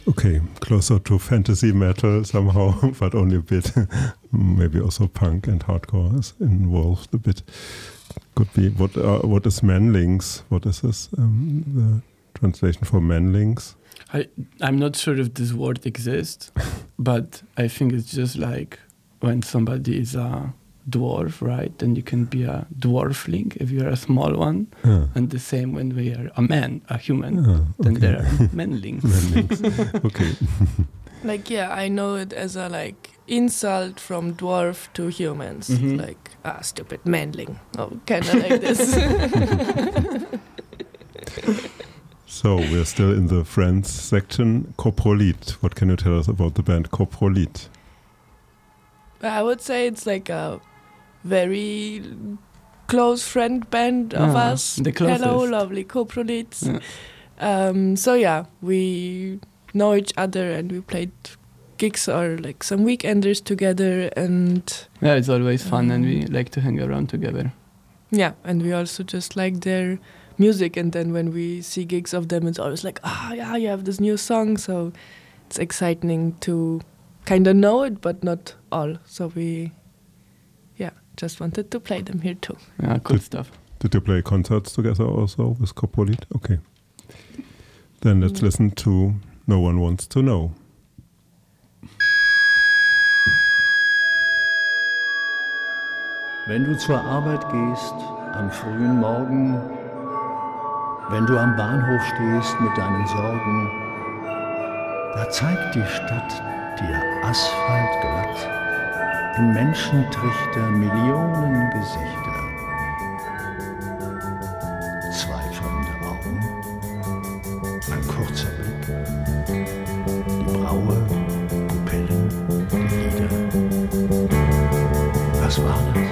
Okay, closer to fantasy metal somehow, but only a bit. Maybe also punk and hardcore is involved a bit. Could be. What is Manlings? What is this? The translation for Manlings? I'm not sure if this word exists, but I think it's just like when somebody is a dwarf, right? Then you can be a dwarfling if you're a small one. And the same when we are a man, a human. Then there are manlings. Okay. Like, yeah, I know it as a like insult from dwarf to humans. Mm-hmm. Like, stupid manling. Oh, kind of like this. So we're still in the Friends section. Coprolit. What can you tell us about the band Coprolit? I would say it's like a very close friend band of us. The closest. Hello, lovely Coprolits. Yeah. So yeah, we know each other and we played gigs or like some weekenders together, and yeah, it's always fun and we like to hang around together. Yeah, and we also just like their music, and then when we see gigs of them, it's always like, yeah, you have this new song, so it's exciting to kind of know it, but not all. So we, just wanted to play them here too. Yeah, cool stuff. Did you play concerts together also with Coprolit? Okay. Then let's listen to No One Wants to Know. Wenn du zur Arbeit gehst, am frühen Morgen, wenn du am Bahnhof stehst mit deinen Sorgen, da zeigt die Stadt dir asphaltglatt, im Menschentrichter Millionen Gesichter. Zweifelnde Augen, ein kurzer Blick, die Braue, Pupillen, die Lider. Was war das?